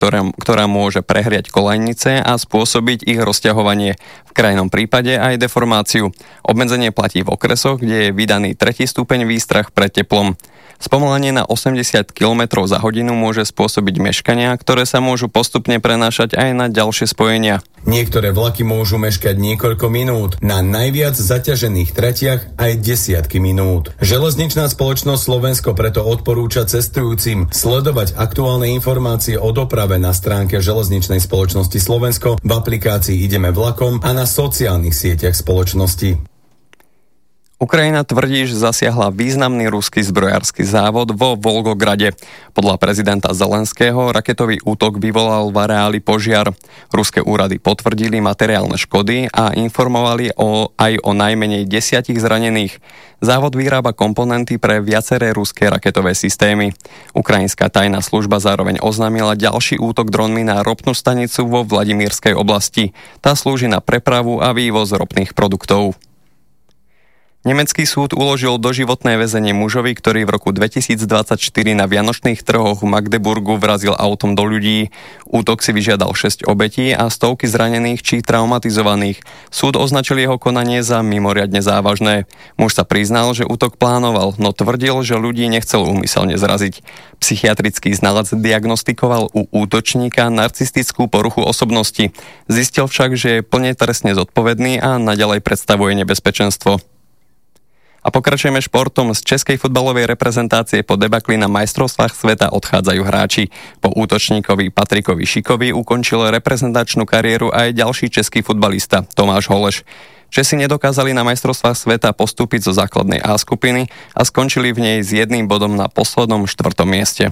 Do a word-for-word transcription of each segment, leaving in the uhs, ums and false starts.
ktorá, ktorá môže prehriať koľajnice a spôsobiť ich rozťahovanie, v krajnom prípade aj deformáciu. Obmedzenie platí v okresoch, kde je vydaný tretí stupeň výstrah pred teplom. Spomalenie na osemdesiat kilometrov za hodinu môže spôsobiť meškania, ktoré sa môžu postupne prenášať aj na ďalšie spojenia. Niektoré vlaky môžu meškať niekoľko minút, na najviac zaťažených tratiach aj desiatky minút. Železničná spoločnosť Slovensko preto odporúča cestujúcim sledovať aktuálne informácie o doprave na stránke Železničnej spoločnosti Slovensko, v aplikácii Ideme vlakom a na sociálnych sieťach spoločnosti. Ukrajina tvrdí, že zasiahla významný ruský zbrojársky závod vo Volgograde. Podľa prezidenta Zelenského raketový útok vyvolal v areáli požiar. Ruské úrady potvrdili materiálne škody a informovali o, aj o najmenej desiatich zranených. Závod vyrába komponenty pre viaceré ruské raketové systémy. Ukrajinská tajná služba zároveň oznámila ďalší útok dronmi na ropnú stanicu vo Vladimírskej oblasti. Tá slúži na prepravu a vývoz ropných produktov. Nemecký súd uložil doživotné väzenie mužovi, ktorý v roku dvetisícdvadsaťštyri na vianočných trhoch v Magdeburgu vrazil autom do ľudí. Útok si vyžiadal šesť obetí a stovky zranených či traumatizovaných. Súd označil jeho konanie za mimoriadne závažné. Muž sa priznal, že útok plánoval, no tvrdil, že ľudí nechcel úmyselne zraziť. Psychiatrický znalec diagnostikoval u útočníka narcistickú poruchu osobnosti. Zistil však, že je plne trestne zodpovedný a naďalej predstavuje nebezpečenstvo. A pokračujeme športom. Z českej futbalovej reprezentácie po debakli na majstrovstvách sveta odchádzajú hráči. Po útočníkovi Patrikovi Šikovi ukončil reprezentačnú kariéru aj ďalší český futbalista Tomáš Holeš. Česi nedokázali na majstrovstvách sveta postúpiť zo základnej A skupiny a skončili v nej s jedným bodom na poslednom štvrtom mieste.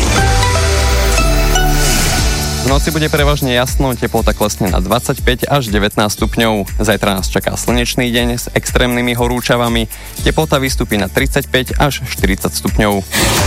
V noci bude prevažne jasno, teplota klesne na dvadsaťpäť až devätnásť stupňov. Zajtra nás čaká slnečný deň s extrémnymi horúčavami. Teplota vystúpi na tridsaťpäť až štyridsať stupňov.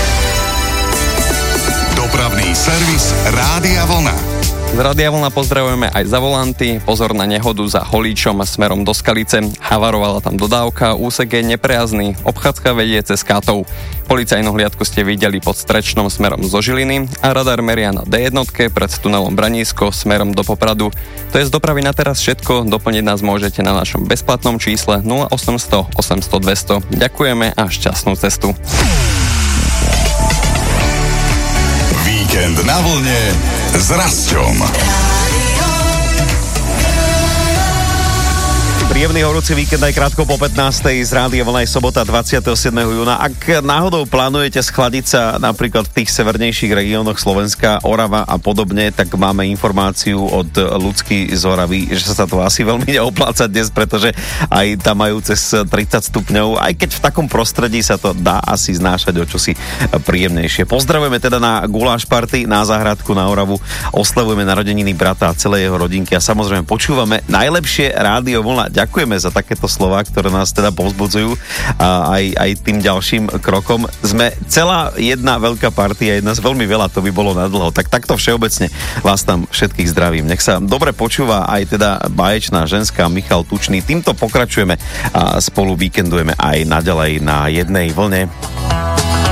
Dopravný servis Rádia Vlna. Z Rádia Vlna pozdravujeme aj za volanty. Pozor na nehodu za Holíčom smerom do Skalice. Havarovala tam dodávka, úsek je neprejazný. Obchádzka vedie cez Kátov. Policajnú hliadku ste videli pod Strečnom smerom zo Žiliny a radar meria na dé jedna pred tunelom Branísko smerom do Popradu. To je z dopravy na teraz všetko. Doplniť nás môžete na našom bezplatnom čísle nula osemsto osemsto dvesto. Ďakujeme a šťastnú cestu. Víkend na vlne s Rasťom. Príjemný horúci víkend aj krátko po pätnástej z Rádia Vlna, je sobota dvadsiateho siedmeho júna. Ak náhodou plánujete schladiť sa napríklad v tých severnejších regiónoch Slovenska, Orava a podobne, tak máme informáciu od Ľudsky z Oravy, že sa to asi veľmi neopláca dnes, pretože aj tam majú cez tridsať stupňov, aj keď v takom prostredí sa to dá asi znášať o čosi príjemnejšie. Pozdravujeme teda na guláš party na záhradku na Oravu, oslavujeme narodeniny brata a celej jeho rodinky a samozrejme počúvame najlepšie Rádio Vlna. Ďakujeme za takéto slová, ktoré nás teda povzbudzujú a aj, aj tým ďalším krokom. Sme celá jedna veľká partia, jedna z veľmi veľa, to by bolo nadlho. Tak takto všeobecne vás tam všetkých zdravím. Nech sa dobre počúva aj teda báječná ženská Michal Tučný. Týmto pokračujeme a spolu víkendujeme aj naďalej na jednej vlne.